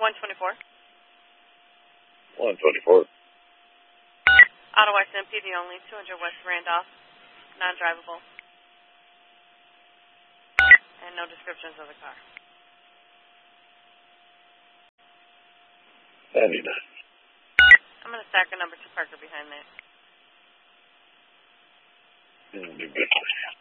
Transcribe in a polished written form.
124. 124. Otherwise, MPD only, 200 West Randolph, non-drivable. And no descriptions of the car. 99. I'm going to stack a number 2 Parker behind that. Good.